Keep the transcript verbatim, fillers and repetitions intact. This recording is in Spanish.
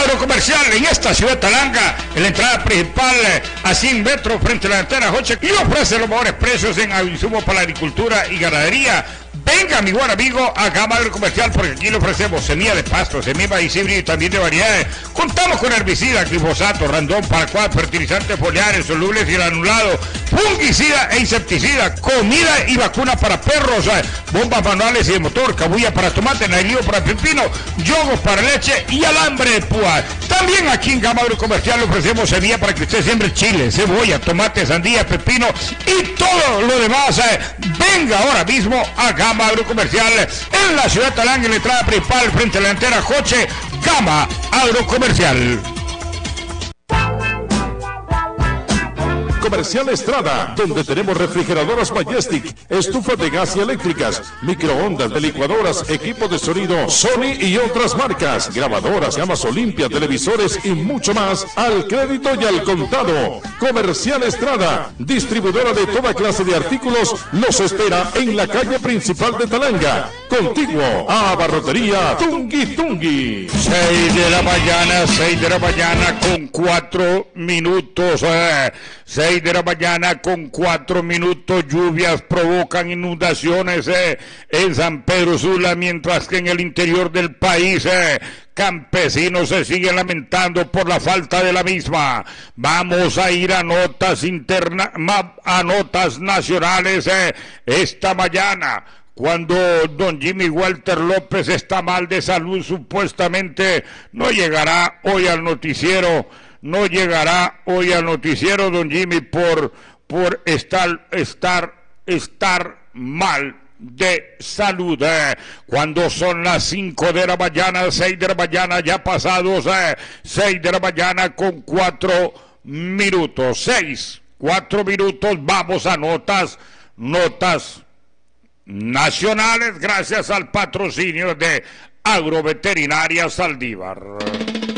Agrocomercial en esta ciudad de Talanga, en la entrada principal a cien metros frente a la antena Joche, y ofrece los mejores precios en insumos para la agricultura y ganadería. Venga, mi buen amigo, a Gama Agrocomercial, porque aquí le ofrecemos semilla de pasto, semilla de maíz híbrido y también de variedades. Contamos con herbicida, glifosato, randón, paraquat, fertilizantes foliares, solubles y granulados, fungicida e insecticida, comida y vacuna para perros, bombas manuales y de motor, cabulla para tomate, nailío para pepino, yogos para leche y alambre de púa. También aquí en Gama Agrocomercial le ofrecemos semilla para que usted siembre chile, cebolla, tomate, sandía, pepino y todo lo demás. Venga ahora mismo a Gama Agrocomercial en la ciudad de Talanga, en la entrada principal frente a la antena Joche. Gama Agrocomercial. Comercial Estrada, donde tenemos refrigeradoras Majestic, estufas de gas y eléctricas, microondas, de licuadoras, equipo de sonido Sony y otras marcas, grabadoras, gamas Olimpia, televisores y mucho más al crédito y al contado. Comercial Estrada, distribuidora de toda clase de artículos, los espera en la calle principal de Talanga, contiguo a Barrotería Tungui Tungui. seis de la mañana, seis de la mañana con cuatro minutos, eh, seis de la mañana con cuatro minutos. Lluvias provocan inundaciones eh, en San Pedro Sula, mientras que en el interior del país eh, campesinos se siguen lamentando por la falta de la misma. Vamos a ir a notas internas, a notas nacionales eh, esta mañana. Cuando don Jimmy Walter López está mal de salud, supuestamente no llegará hoy al noticiero. No llegará hoy al noticiero don Jimmy por, por estar, estar, estar mal de salud. Eh. Cuando son las cinco de la mañana, seis de la mañana, ya pasados, eh, seis de la mañana con cuatro minutos. seis, cuatro minutos, vamos a notas, notas nacionales, gracias al patrocinio de Agroveterinaria Saldívar.